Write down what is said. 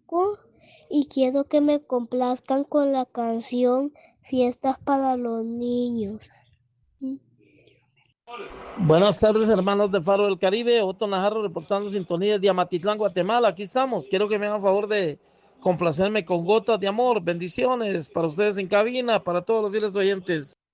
poco y quiero que me complazcan con la canción Fiestas para los Niños. Buenas tardes, hermanos de Faro del Caribe. Otto Najarro reportando sintonía de Amatitlán, Guatemala. Aquí estamos. Quiero que me hagan favor de complacerme con Gotas de Amor. Bendiciones para ustedes en cabina, para todos los fieles oyentes.